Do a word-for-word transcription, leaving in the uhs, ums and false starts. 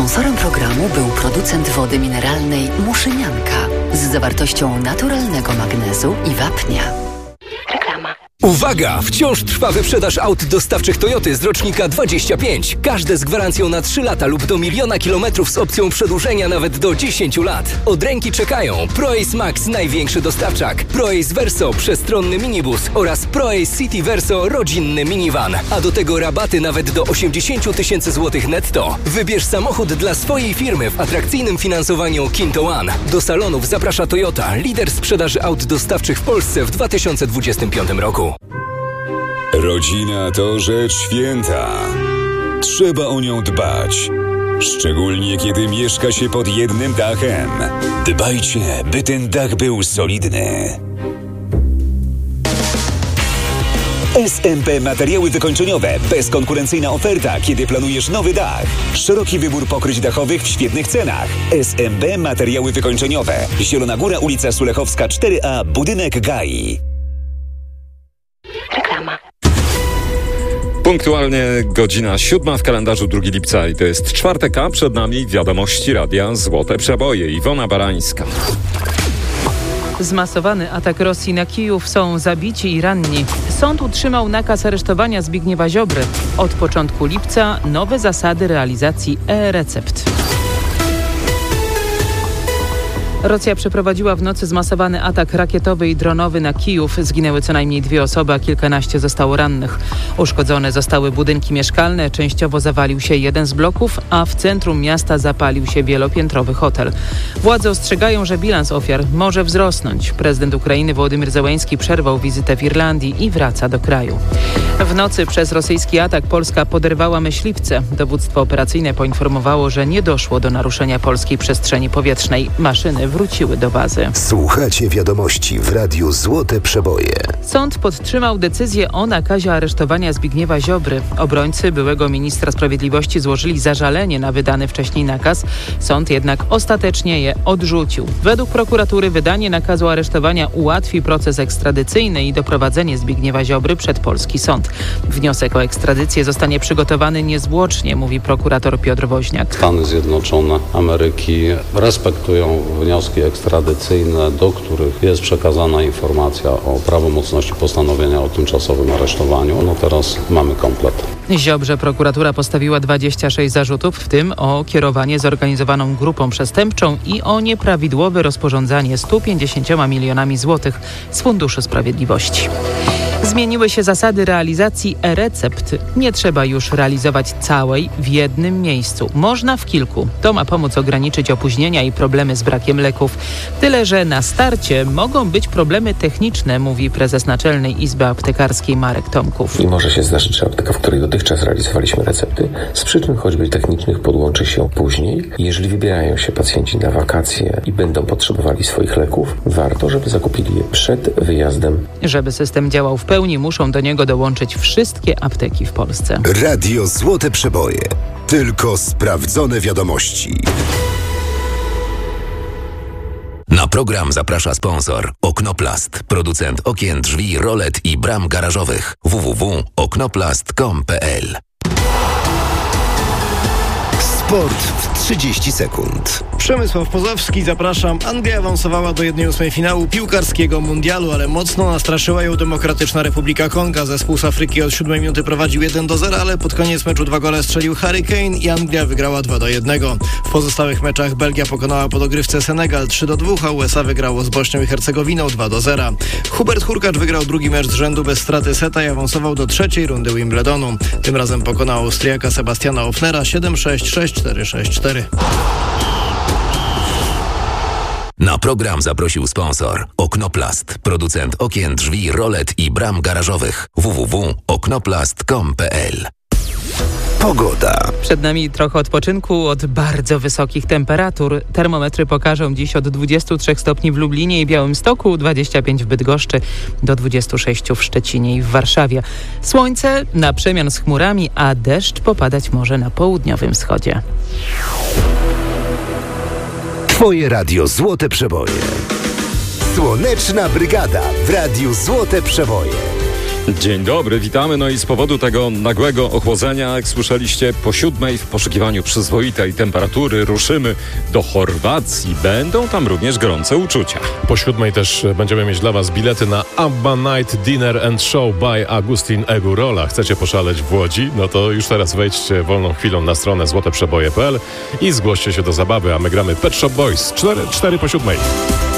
Sponsorem programu był producent wody mineralnej Muszynianka z zawartością naturalnego magnezu i wapnia. Reklama. Uwaga! Wciąż trwa wyprzedaż aut dostawczych Toyoty z rocznika dwadzieścia pięć. Każde z gwarancją na trzy lata lub do miliona kilometrów z opcją przedłużenia nawet do dziesięciu lat. Od ręki czekają ProAce Max, największy dostawczak, ProAce Verso, przestronny minibus oraz ProAce City Verso, rodzinny minivan. A do tego rabaty nawet do osiemdziesiąt tysięcy złotych netto. Wybierz samochód dla swojej firmy w atrakcyjnym finansowaniu Kinto One. Do salonów zaprasza Toyota, lider sprzedaży aut dostawczych w Polsce w dwa tysiące dwudziestym piątym roku. Rodzina to rzecz święta. Trzeba o nią dbać. Szczególnie kiedy mieszka się pod jednym dachem. Dbajcie, by ten dach był solidny. S M P Materiały wykończeniowe. Bezkonkurencyjna oferta, kiedy planujesz nowy dach. Szeroki wybór pokryć dachowych w świetnych cenach. S M P Materiały wykończeniowe. Zielona Góra, ulica Sulechowska cztery A, budynek G A I. Reklama. Punktualnie godzina siódma w kalendarzu drugiego lipca i to jest czwartek, a przed nami wiadomości radia Złote Przeboje. Iwona Barańska. Zmasowany atak Rosji na Kijów, są zabici i ranni. Sąd utrzymał nakaz aresztowania Zbigniewa Ziobry. Od początku lipca nowe zasady realizacji e-recept. Rosja przeprowadziła w nocy zmasowany atak rakietowy i dronowy na Kijów. Zginęły co najmniej dwie osoby, a kilkanaście zostało rannych. Uszkodzone zostały budynki mieszkalne, częściowo zawalił się jeden z bloków, a w centrum miasta zapalił się wielopiętrowy hotel. Władze ostrzegają, że bilans ofiar może wzrosnąć. Prezydent Ukrainy Wołodymyr Zełenski przerwał wizytę w Irlandii i wraca do kraju. W nocy przez rosyjski atak Polska poderwała myśliwce. Dowództwo operacyjne poinformowało, że nie doszło do naruszenia polskiej przestrzeni powietrznej. Maszyny wróciły do bazy. Słuchacie wiadomości w Radiu Złote Przeboje. Sąd podtrzymał decyzję o nakazie aresztowania Zbigniewa Ziobry. Obrońcy byłego ministra sprawiedliwości złożyli zażalenie na wydany wcześniej nakaz. Sąd jednak ostatecznie je odrzucił. Według prokuratury wydanie nakazu aresztowania ułatwi proces ekstradycyjny i doprowadzenie Zbigniewa Ziobry przed polski sąd. Wniosek o ekstradycję zostanie przygotowany niezwłocznie, mówi prokurator Piotr Woźniak. Stany Zjednoczone Ameryki respektują wnioski ekstradycyjne, do których jest przekazana informacja o prawomocności postanowienia o tymczasowym aresztowaniu. No teraz mamy komplet. Ziobrze prokuratura postawiła dwadzieścia sześć zarzutów, w tym o kierowanie zorganizowaną grupą przestępczą i o nieprawidłowe rozporządzanie stu pięćdziesięcioma milionami złotych z Funduszu Sprawiedliwości. Zmieniły się zasady realizacji e-recept. Nie trzeba już realizować całej w jednym miejscu. Można w kilku. To ma pomóc ograniczyć opóźnienia i problemy z brakiem leków. Tyle, że na starcie mogą być problemy techniczne, mówi prezes Naczelnej Izby Aptekarskiej Marek Tomków. I może się zdarzyć, że apteka, w której dotychczas realizowaliśmy recepty, z przyczyn choćby technicznych podłączy się później. Jeżeli wybierają się pacjenci na wakacje i będą potrzebowali swoich leków, warto, żeby zakupili je przed wyjazdem. Żeby system działał w pełni, muszą do niego dołączyć wszystkie apteki w Polsce. Radio Złote Przeboje. Tylko sprawdzone wiadomości. Na program zaprasza sponsor Oknoplast, producent okien, drzwi, rolet i bram garażowych. w w w kropka oknoplast kropka com kropka p l. Sport w trzydzieści sekund. Przemysław Pozowski, zapraszam. Anglia awansowała do jednej ósmej finału piłkarskiego mundialu, ale mocno nastraszyła ją Demokratyczna Republika Konga. Zespół z Afryki od siódmej minuty prowadził jeden do zera, ale pod koniec meczu dwa gole strzelił Harry Kane i Anglia wygrała dwa do jednego. W pozostałych meczach Belgia pokonała po dogrywce Senegal trzy do dwóch, a U S A wygrało z Bośnią i Hercegowiną dwa do zera. Hubert Hurkacz wygrał drugi mecz z rzędu bez straty seta i awansował do trzeciej rundy Wimbledonu. Tym razem pokonał Austriaka Sebastiana Ofnera siedem sześć, sześć cztery, sześć cztery. Na program zaprosił sponsor Oknoplast, producent okien, drzwi, rolet i bram garażowych. w w w kropka oknoplast kropka com kropka p l. Pogoda. Przed nami trochę odpoczynku od bardzo wysokich temperatur. Termometry pokażą dziś od dwudziestu trzech stopni w Lublinie i Białymstoku, dwudziestu pięciu w Bydgoszczy, do dwudziestu sześciu w Szczecinie i w Warszawie. Słońce na przemian z chmurami, a deszcz popadać może na południowym wschodzie. Twoje Radio Złote Przeboje. Słoneczna Brygada w Radiu Złote Przeboje. Dzień dobry, witamy. No i z powodu tego nagłego ochłodzenia, jak słyszeliście, po siódmej w poszukiwaniu przyzwoitej temperatury ruszymy do Chorwacji. Będą tam również gorące uczucia. Po siódmej też będziemy mieć dla Was bilety na ABBA Night Dinner and Show by Agustin Egurola. Chcecie poszaleć w Łodzi? No to już teraz wejdźcie wolną chwilą na stronę złote przeboje kropka p l i zgłoście się do zabawy, a my gramy Pet Shop Boys. cztery, cztery po siódmej.